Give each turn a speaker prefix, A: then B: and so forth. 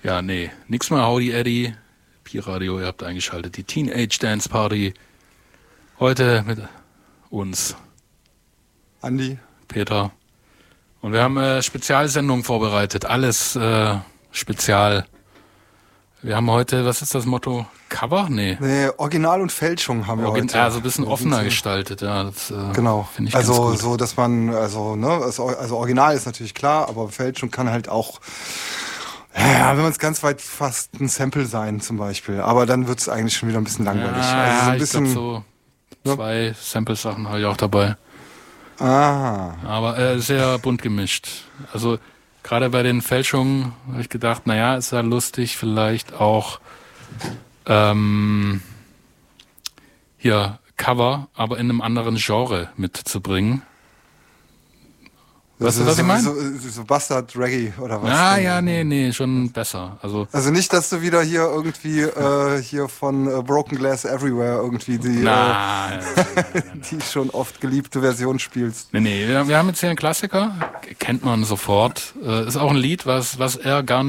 A: Ja, nee, nix mehr Howdy Eddie. Pi-Radio, ihr habt eingeschaltet. Die Teenage Dance Party. Heute mit uns.
B: Andi.
A: Peter. Und wir haben Spezialsendungen vorbereitet. Alles spezial. Wir haben heute, was ist das Motto? Cover? Nee,
B: Original und Fälschung haben wir heute.
A: Ja, so ein bisschen offener gestaltet. Ja, das
B: genau.
A: Finde ich
B: also
A: ganz gut.
B: so, dass man, also Original ist natürlich klar, aber Fälschung kann halt auch, ja, wenn man es ganz weit fasst, ein Sample sein zum Beispiel. Aber dann wird es eigentlich schon wieder ein bisschen langweilig.
A: Ja,
B: also so ein bisschen,
A: ich glaube so 2 Sample-Sachen habe ich auch dabei. Aber sehr bunt gemischt. Also gerade bei den Fälschungen habe ich gedacht, naja, ist ja lustig, vielleicht auch hier Cover, aber in einem anderen Genre mitzubringen. Weißt du, was ich meine?
B: So Bastard Reggae oder was?
A: Nee, schon besser. Also
B: nicht, dass du wieder hier irgendwie hier von Broken Glass Everywhere irgendwie die schon oft geliebte Version spielst.
A: Nee, wir haben jetzt hier einen Klassiker, kennt man sofort. Ist auch ein Lied, was er gar nicht